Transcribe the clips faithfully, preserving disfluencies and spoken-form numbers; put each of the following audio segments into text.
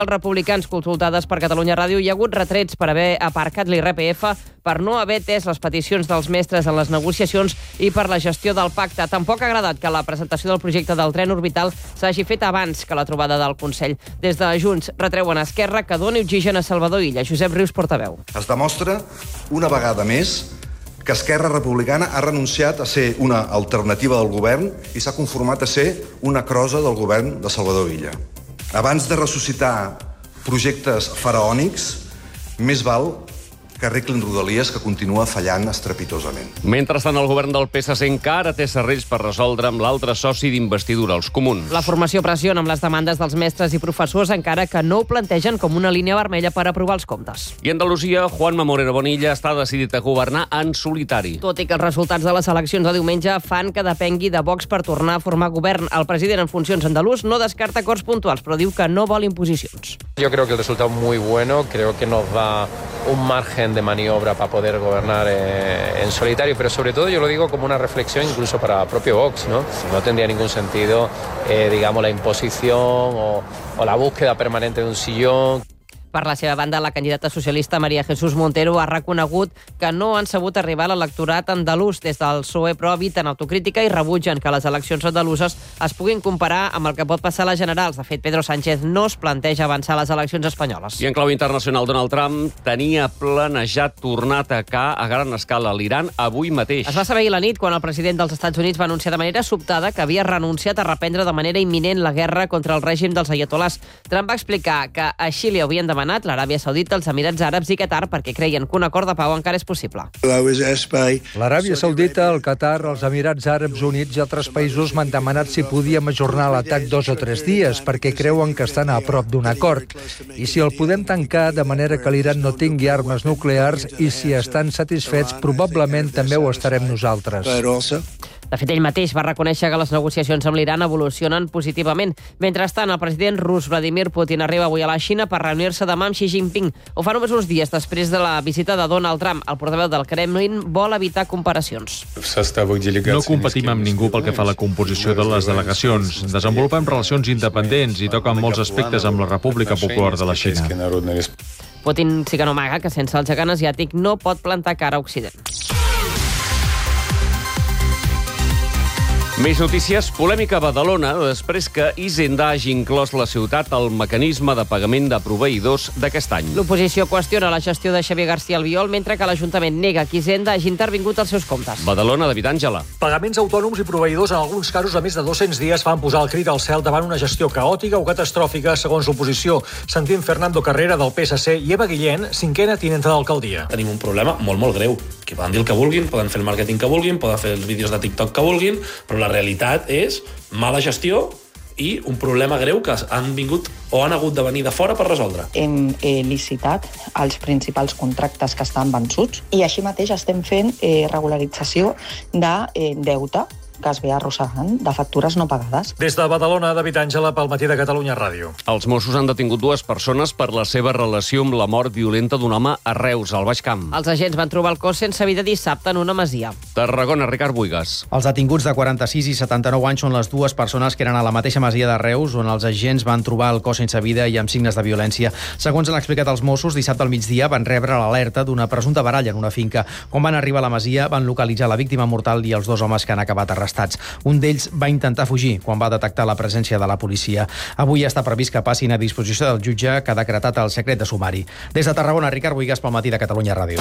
Els republicans consultades per Catalunya Ràdio hi ha hagut retrets per haver aparcat l'I R P F, per no haver atès les peticions dels mestres en les negociacions i per la gestió del pacte. Tampoc ha agradat que la presentació del projecte del tren orbital s'hagi fet abans que la trobada del Consell. Des de Junts retreuen a Esquerra que doni oxigen a Salvador Illa. Josep Rius, portaveu. Es demostra una vegada més que Esquerra Republicana ha renunciat a ser una alternativa del govern i s'ha conformat a ser una crosa del govern de Salvador Illa. Abans de ressuscitar projectes faraònics, més val que arreglin Rodalies, que continua fallant estrepitosament. Mentrestant, el govern del P S C encara té serrells per resoldre amb l'altre soci d'investidura, els comuns. La formació pressiona amb les demandes dels mestres i professors, encara que no ho plantegen com una línia vermella per aprovar els comptes. I a Andalusia, Juanma Moreno Bonilla està decidit a governar en solitari. Tot i que els resultats de les eleccions de diumenge fan que depengui de Vox per tornar a formar govern, el president en funcions andalús no descarta acords puntuals, però diu que no vol imposicions. Yo creo que el resultado es muy bueno, creo que nos da un margen de maniobra para poder gobernar eh, en solitario, pero sobre todo yo lo digo como una reflexión incluso para propio Vox, ¿no? No tendría ningún sentido, eh, digamos, la imposición o, o la búsqueda permanente de un sillón. Per la seva banda, la candidata socialista María Jesús Montero ha reconegut que no han sabut arribar a l'electorat andalús. Des del P S O E, però, eviten autocrítica i rebutgen que les eleccions andaluses es puguin comparar amb el que pot passar a les generals. De fet, Pedro Sánchez no es planteja avançar a les eleccions espanyoles. I en clau internacional, Donald Trump tenia planejat tornar a atacar a gran escala l'Iran avui mateix. Es va saber ahir la nit quan el president dels Estats Units va anunciar de manera sobtada que havia renunciat a reprendre de manera imminent la guerra contra el règim dels aiatolars. Trump va explicar que així li havien demanat l'Aràbia Saudita, els Emirats Àrabs i Qatar perquè creien que un acord de pau encara és possible. L'Aràbia Saudita, el Qatar, els Emirats Àrabs Units i altres països m'han demanat si podíem ajornar l'atac dos o tres dies perquè creuen que estan a prop d'un acord. I si el podem tancar de manera que l'Iran no tingui armes nuclears i si estan satisfets, probablement també ho estarem nosaltres. De fet, ell mateix va reconèixer que les negociacions amb l'Iran evolucionen positivament. Mentrestant, el president rus Vladimir Putin arriba avui a la Xina per reunir-se demà amb Xi Jinping. Ho fa només uns dies després de la visita de Donald Trump. El portaveu del Kremlin vol evitar comparacions. No competim amb ningú pel que fa a la composició de les delegacions. Desenvolupem relacions independents i toquen molts aspectes amb la República Popular de la Xina. Putin sí que no amaga que sense el gegant asiàtic no pot plantar cara a Occident. Més notícies. Polèmica a Badalona després que Hisenda hagi inclòs la ciutat al mecanisme de pagament de proveïdors d'aquest any. L'oposició qüestiona la gestió de Xavier García Albiol, mentre que l'Ajuntament nega que Hisenda hagi intervingut als seus comptes. Badalona, David Àngela. Pagaments autònoms i proveïdors en alguns casos a més de dos-cents dies fan posar el crit al cel davant una gestió caòtica o catastròfica, segons l'oposició. Sentim Fernando Carrera del P S C i Eva Guillén, cinquena tinenta d'alcaldia. Tenim un problema molt, molt greu, que poden dir el que vulguin, poden fer el màrqueting que vulguin, poden fer els vídeos de TikTok que vulguin, però la realitat és mala gestió i un problema greu que han vingut o han hagut de venir de fora per resoldre. Hem eh, licitat els principals contractes que estan vençuts i així mateix estem fent eh, regularització de eh, deute que es ve arrossegant de factures no pagades. Des de Badalona, David Àngela, pel matí de Catalunya Ràdio. Els Mossos han detingut dues persones per la seva relació amb la mort violenta d'un home a Reus, al Baix Camp. Els agents van trobar el cos sense vida dissabte en una masia. Tarragona, Ricard Buigas. Els detinguts de quaranta-sis i setanta-nou anys són les dues persones que eren a la mateixa masia de Reus, on els agents van trobar el cos sense vida i amb signes de violència. Segons han explicat els Mossos, dissabte al migdia van rebre l'alerta d'una presumpta baralla en una finca. Quan van arribar a la masia, van localitzar la víctima mortal i els dos homes que han acabat arrestats. Un d'ells va intentar fugir quan va detectar la presència de la policia. Avui està previst que passin a disposició del jutge que ha decretat el secret de sumari. Des de Tarragona, Ricard Buigas pel matí de Catalunya Ràdio.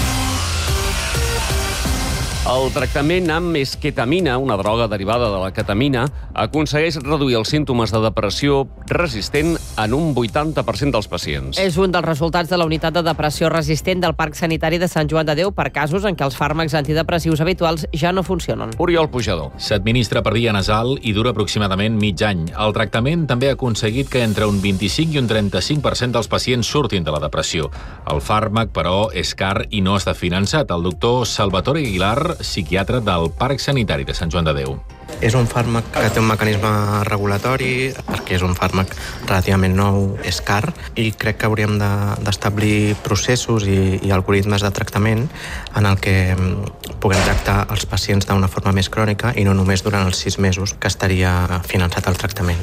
El tractament amb esquetamina, una droga derivada de la ketamina, aconsegueix reduir els símptomes de depressió resistent en un vuitanta per cent dels pacients. És un dels resultats de la unitat de depressió resistent del Parc Sanitari de Sant Joan de Déu per casos en què els fàrmacs antidepressius habituals ja no funcionen. Oriol Pujador. S'administra per via nasal i dura aproximadament mig any. El tractament també ha aconseguit que entre un vint-i-cinc i un trenta-cinc per cent dels pacients surtin de la depressió. El fàrmac, però, és car i no està finançat. El doctor Salvatore Aguilar, psiquiatre del Parc Sanitari de Sant Joan de Déu. És un fàrmac que té un mecanisme regulatori, perquè és un fàrmac relativament nou, és car, i crec que hauríem d'establir processos i, i algoritmes de tractament en el que puguem tractar els pacients d'una forma més crònica i no només durant els sis mesos que estaria finançat el tractament, no?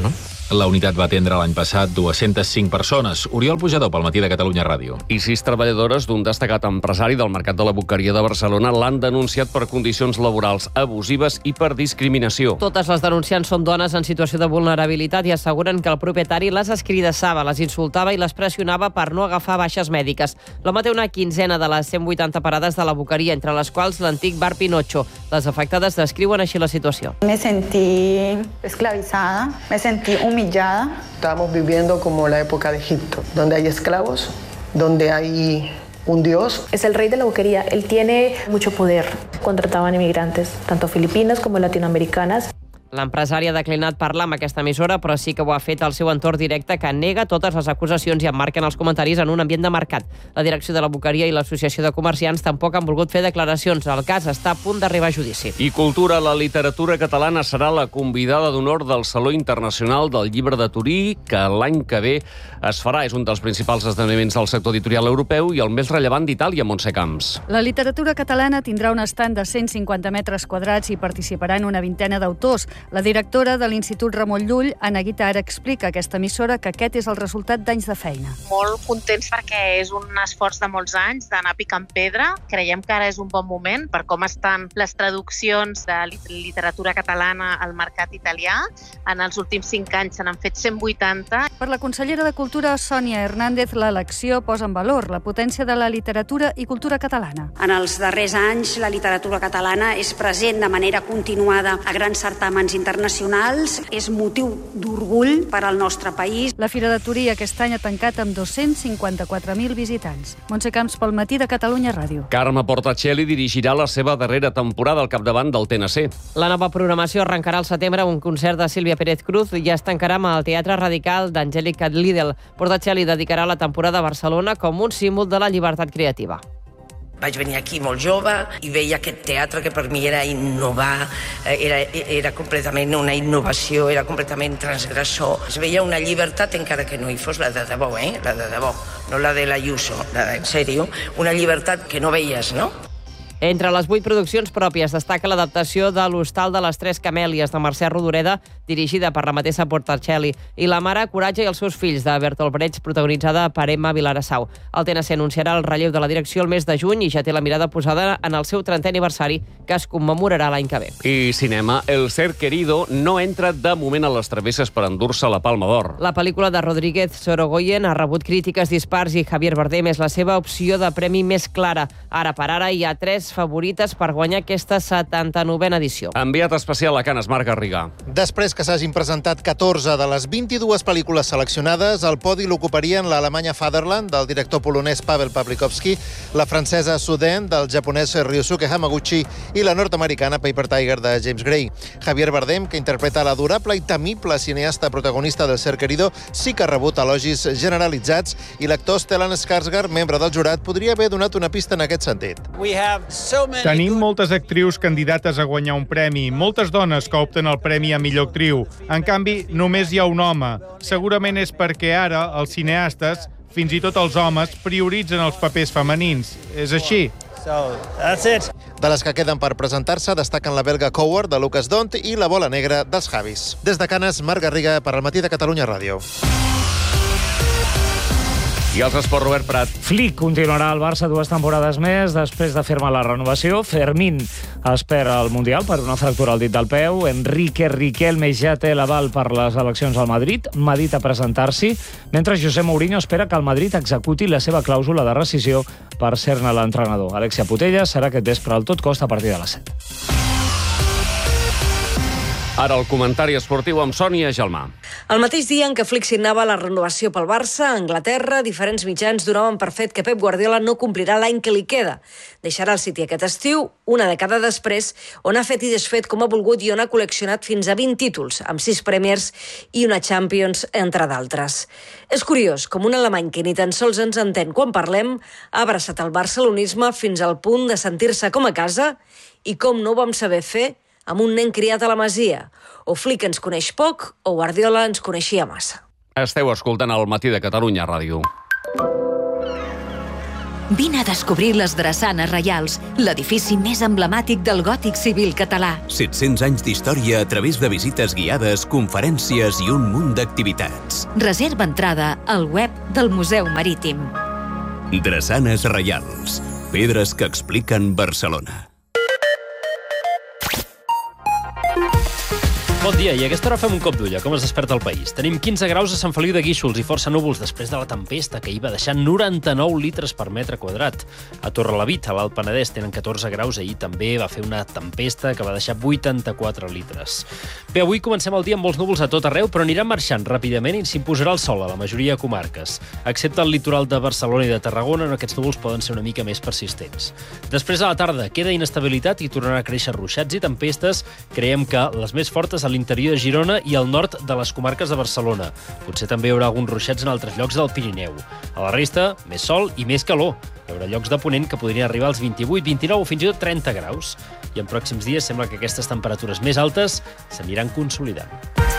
La unitat va atendre l'any passat dues-centes cinc persones. Oriol Pujador, pel Matí de Catalunya Ràdio. I sis treballadores d'un destacat empresari del mercat de la Boqueria de Barcelona l'han denunciat per condicions laborals abusives i per discriminació. Totes les denunciants són dones en situació de vulnerabilitat i asseguren que el propietari les escridassava, les insultava i les pressionava per no agafar baixes mèdiques. L'home té una quinzena de les cent vuitanta parades de la Boqueria, entre les quals l'antic bar Pinocho. Les afectades descriuen així la situació. Me sentí esclavizada, me sentí humillada. Estábamos viviendo como la época de Egipto, donde hay esclavos, donde hay un dios. Es el rey de la boquería, él tiene mucho poder. Contrataban inmigrantes, tanto filipinas como latinoamericanas. L'empresari ha declinat parlar amb aquesta emissora, però sí que ho ha fet al seu entorn directe, que nega totes les acusacions i emmarquen els comentaris en un ambient de mercat. La direcció de la Boqueria i l'Associació de Comerciants tampoc han volgut fer declaracions. El cas està a punt d'arribar a judici. I cultura, la literatura catalana serà la convidada d'honor del Saló Internacional del Llibre de Turí, que l'any que ve es farà. És un dels principals esdeveniments del sector editorial europeu i el més rellevant d'Itàlia, Montse Camps. La literatura catalana tindrà un estand de cent cinquanta metres quadrats i participaran una vintena d'autors. La directora de l'Institut Ramon Llull, Anna Guitart, explica a aquesta emissora que aquest és el resultat d'anys de feina. Molt contents perquè és un esforç de molts anys d'anar picant pedra. Creiem que ara és un bon moment per com estan les traduccions de literatura catalana al mercat italià. En els últims cinc anys se n'han fet cent vuitanta. Per la consellera de Cultura, Sònia Hernández, l'elecció posa en valor la potència de la literatura i cultura catalana. En els darrers anys, la literatura catalana és present de manera continuada a grans certàmens internacionals, és motiu d'orgull per al nostre país. La Fira de Turí aquest any ha tancat amb dos-cents cinquanta-quatre mil visitants. Montse Camps, pel Matí de Catalunya Ràdio. Carme Portacelli dirigirà la seva darrera temporada al capdavant del T N C. La nova programació arrencarà al setembre un concert de Sílvia Pérez Cruz i ja es tancarà amb el Teatre Radical d'Angèlica Lidl. Portacelli dedicarà la temporada a Barcelona com un símbol de la llibertat creativa. Vaig venir aquí molt jove i veia aquest teatre que per mi era innovar, era, era completament una innovació, era completament transgressor. Es veia una llibertat, encara que no hi fos la de debò, eh? la de debò, no la de l'Ayuso, la de, en sèrio, una llibertat que no veies, no? Entre les vuit produccions pròpies destaca l'adaptació de l'Hostal de les Tres Camèlies de Mercè Rodoreda, dirigida per la mateixa Portacelli, i La mare, Coratge i els seus fills, de Bertolt Brecht, protagonitzada per Emma Vilarassau. El T N C anunciarà el relleu de la direcció el mes de juny i ja té la mirada posada en el seu trentè aniversari, que es commemorarà l'any que ve. I cinema, El ser querido no entra de moment a les travesses per endur-se la Palma d'Or. La pel·lícula de Rodríguez Sorogoyen ha rebut crítiques dispars i Javier Bardem és la seva opció de premi més clara. Ara per ara hi ha tres favorites per guanyar aquesta setanta-novena edició. Enviat especial a Canes, Marc Garriga. Després que s'hagin presentat catorze de les vint-i-dues pel·lícules seleccionades, el podi l'ocuparien l'Alemanya Fatherland, del director polonès Paweł Pawlikowski, la francesa Suden, del japonès Ryosuke Hamaguchi, i la nord-americana Paper Tiger, de James Gray. Javier Bardem, que interpreta l'adorable i temible cineasta protagonista del Ser querido, sí que ha rebut elogis generalitzats, i l'actor Stellan Skarsgård, membre del jurat, podria haver donat una pista en aquest sentit. Tenim moltes actrius candidates a guanyar un premi, moltes dones que opten el premi a millor actriu. En canvi, només hi ha un home. Segurament és perquè ara els cineastes, fins i tot els homes, prioritzen els papers femenins. És així. De les que queden per presentar-se destaquen la belga Coward, de Lucas Dont, i la bola negra dels Javis. Des de Canes, Marc Garriga, per al Matí de Catalunya Ràdio. I els esports, Robert Prat. Flick continuarà al Barça dues temporades més després de firmar la renovació. Fermín espera el Mundial per una fractura al dit del peu. Enrique Riquelme ja té l'aval per les eleccions al Madrid. Medita presentar-s'hi, mentre José Mourinho espera que el Madrid executi la seva clàusula de rescissió per ser-ne l'entrenador. Alexia Putellas serà aquest vespre al Tot Costa a partir de les set. Ara el comentari esportiu amb Sònia Gelmà. El mateix dia en què Flick signava la renovació pel Barça, a Anglaterra, diferents mitjans donaven per fet que Pep Guardiola no complirà l'any que li queda. Deixarà el City aquest estiu, una dècada després, on ha fet i desfet com ha volgut i on ha col·leccionat fins a vint títols, amb sis Premiers i una Champions, entre d'altres. És curiós com un alemany que ni tan sols ens entén quan parlem ha abraçat el barcelonisme fins al punt de sentir-se com a casa i com no ho vam saber fer amb un nen criat a la Masia. O Flick ens coneix poc o Guardiola ens coneixia massa. Esteu escoltant el Matí de Catalunya Ràdio. Vine a descobrir les Drassanes Reials, l'edifici més emblemàtic del gòtic civil català. set-cents anys d'història a través de visites guiades, conferències i un munt d'activitats. Reserva entrada al web del Museu Marítim. Drassanes Reials. Pedres que expliquen Barcelona. Bon dia, i a aquesta hora fem un cop d'ull a com es desperta el país. Tenim quinze graus a Sant Feliu de Guíxols i força núvols després de la tempesta que hi va deixar noranta-nou litres per metre quadrat. A Torrelavit, a l'Alt Penedès, tenen catorze graus. Ahir també va fer una tempesta que va deixar vuitanta-quatre litres. Bé, avui comencem el dia amb molts núvols a tot arreu, però aniran marxant ràpidament i s'imposarà el sol a la majoria de comarques. Excepte el litoral de Barcelona i de Tarragona, on aquests núvols poden ser una mica més persistents. Després a la tarda queda inestabilitat i tornarà a créixer ruixats i tempestes. Creiem que les més fortes a l'interior de Girona i al nord de les comarques de Barcelona. Potser també hi haurà alguns ruixats en altres llocs del Pirineu. A la resta, més sol i més calor. Hi haurà llocs de ponent que podrien arribar als vint-i-vuit, vint-i-nou o fins i tot trenta graus. I en pròxims dies sembla que aquestes temperatures més altes s'aniran consolidant.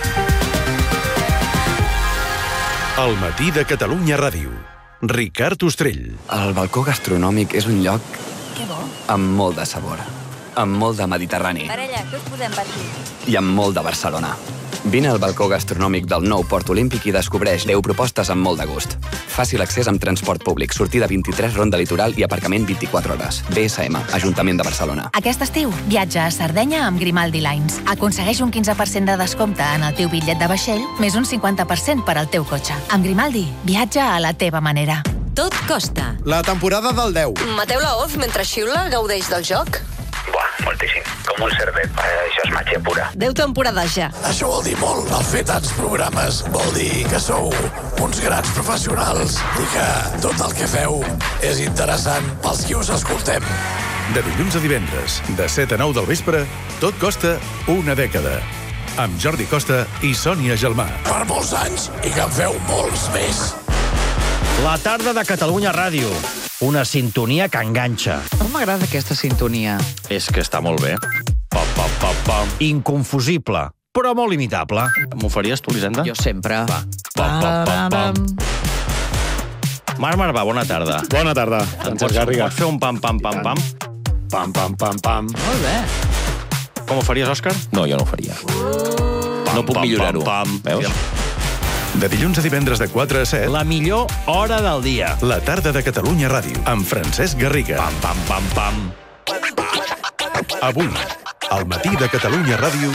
El matí de Catalunya Ràdio. Ricard Ostrell. El balcó gastronòmic és un lloc amb molt de sabor, amb molt de Mediterrani. Parella, què us podem patir? I amb molt de Barcelona. Vine al balcó gastronòmic del nou Port Olímpic i descobreix deu propostes amb molt de gust. Fàcil accés amb transport públic, sortida vint-i-tres, ronda litoral i aparcament vint-i-quatre hores. B S M, Ajuntament de Barcelona. Aquest estiu, viatja a Sardenya amb Grimaldi Lines. Aconsegueix un quinze per cent de descompte en el teu bitllet de vaixell, més un cinquanta per cent per al teu cotxe. Amb Grimaldi, viatja a la teva manera. Tot costa. La temporada del deu. Mateu Laoz, mentre xiula, gaudeix del joc? Buah, moltíssim. Com un cervet. Això és màgia pura. Deu temporades ja. Això vol dir molt. El fer tants programes vol dir que sou uns grans professionals i que tot el que feu és interessant pels qui us escoltem. De dilluns a divendres, de set a nou del vespre, tot costa una dècada. Amb Jordi Costa i Sònia Gelmà. Per molts anys i que en feu molts més. La tarda de Catalunya Ràdio. Una sintonia que enganxa. No m'agrada aquesta sintonia. És que està molt bé. Pam, pam, pam, pam. Inconfusible, però molt imitable. M'ho faries tu, Lisenda? Jo sempre. Va. Pam, pam, pam, pam. Marc Marvà, bona tarda. Bona tarda. Em pots, pots fer un pam, pam, pam, pam? Pam, pam, pam, pam. Molt bé. Com ho faries, Òscar? No, jo no ho faria. Pam, no puc millorar-ho. Pam, pam, veus? De dilluns a divendres de quatre a set. La millor hora del dia. La tarda de Catalunya Ràdio. Amb Francesc Garriga. Pam, pam, pam, pam. Avui, al matí de Catalunya Ràdio.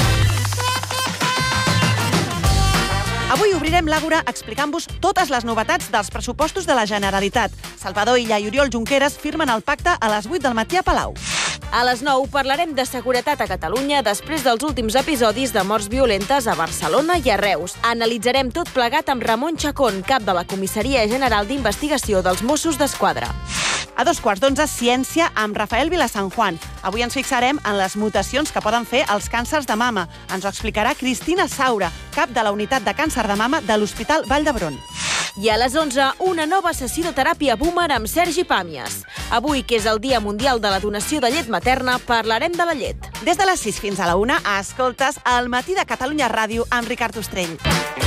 Avui obrirem l'Àgora explicant-vos totes les novetats dels pressupostos de la Generalitat. Salvador Illa i Oriol Junqueras firmen el pacte a les vuit del matí a Palau. A les nou parlarem de seguretat a Catalunya després dels últims episodis de morts violentes a Barcelona i a Reus. Analitzarem tot plegat amb Ramon Chacón, cap de la Comissaria General d'Investigació dels Mossos d'Esquadra. A dos quarts d'onze, ciència amb Rafael Vilasanjuan. Avui ens fixarem en les mutacions que poden fer els càncers de mama. Ens ho explicarà Cristina Saura, cap de la unitat de càncer de mama de l'Hospital Vall d'Hebron. I a les onze, una nova sessió de teràpia boomer amb Sergi Pàmies. Avui, que és el Dia Mundial de la Donació de Llet Materna, parlarem de la llet. Des de les sis fins a la una, escoltes El matí de Catalunya Ràdio amb Ricard Ostrell.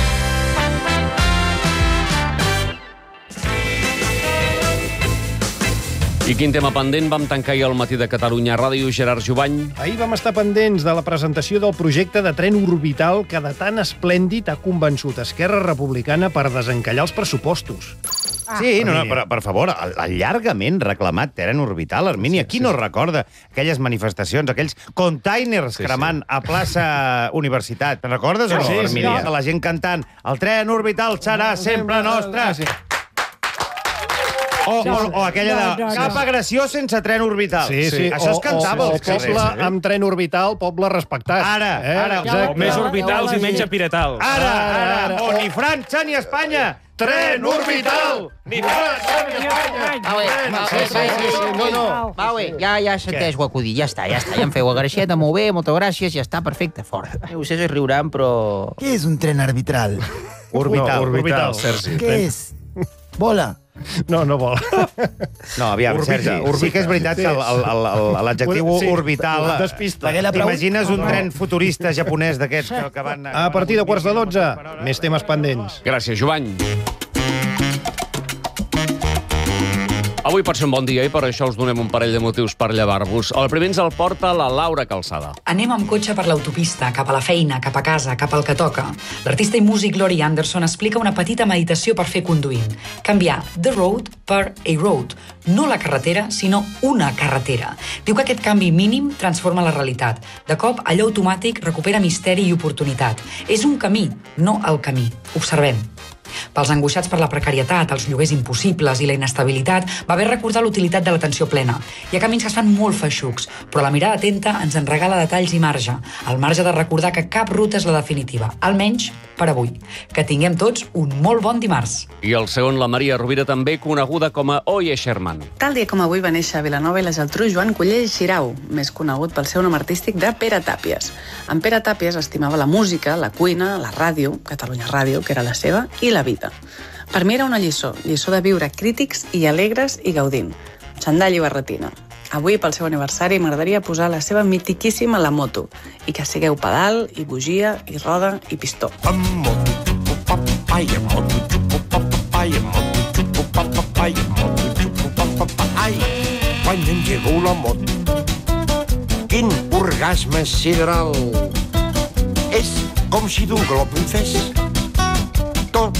I quin tema pendent vam tancar ahir al matí de Catalunya Ràdio, Gerard Jubany? Ahir vam estar pendents de la presentació del projecte de tren orbital que de tan esplèndid ha convençut Esquerra Republicana per desencallar els pressupostos. Ah, sí, no, no, per, per favor, el, el llargament reclamat tren orbital, Armínia, qui no recorda aquelles manifestacions, aquells containers sí, cremant sí. a plaça Universitat? Te'n recordes o no, sí, Armínia? Sí, la gent cantant, el tren orbital serà sempre nostre. Sí. O, o, o aquella de no, no, cap no. agressió sense tren orbital. Sí, sí. Això es cantava. O, o poble amb tren orbital, poble respectat. Ara, eh? ara. Exacte. Més orbitals i menys apiretals. Ara, ara, ara. O ni França ni Espanya. Tren orbital! Ni França ni Espanya! Va bé, sí, sí, sí, sí, no, no. Va bé, ja, ja senteix ho acudit, ja està, ja està. Ja em feu agraixeta, molt bé, moltes gràcies, ja està, perfecte, fora. Vostès es riuran, però... Què és un tren arbitral? Orbital, no, orbital, Sergi. Què és? Vola? No, no vol. No, aviam, orbita, Sergi, orbita. Sí que és veritat que l'adjectiu sí, orbital... T'imagines un tren futurista japonès d'aquests que, que van... A partir de quarts de dotze, més temes pendents. Gràcies, Jovany. Avui pot ser un bon dia i per això us donem un parell de motius per llevar-vos. El primer ens el porta la Laura Calçada. Anem amb cotxe per l'autopista, cap a la feina, cap a casa, cap al que toca. L'artista i músic Laurie Anderson explica una petita meditació per fer conduint. Canviar the road per a road. No la carretera, sinó una carretera. Diu que aquest canvi mínim transforma la realitat. De cop, allò automàtic recupera misteri i oportunitat. És un camí, no el camí. Observem. Pels angoixats per la precarietat, els lloguers impossibles i la inestabilitat, va bé recordar l'utilitat de l'atenció plena. Hi ha camins que es fan molt feixucs, però la mirada atenta ens en regala detalls i marge. El marge de recordar que cap ruta és la definitiva, almenys per avui. Que tinguem tots un molt bon dimarts. I el segon, la Maria Rovira, també coneguda com a Oye Sherman. Tal dia com avui va néixer a Vilanova i la Geltrú Joan Cullell Xirau, més conegut pel seu nom artístic de Pere Tàpies. En Pere Tàpies estimava la música, la cuina, la ràdio, Catalunya Ràdio, que era la seva, i la vida. Per mi era una lliçó, lliçó de viure crítics i alegres i gaudint. Xandall i barretina. Avui, pel seu aniversari, m'agradaria posar la seva mitiquíssima La Moto i que sigueu pedal, i bugia, i roda, i pistó. Ai, quan engego la moto, quin orgasme sideral. És com si d'un glob em fes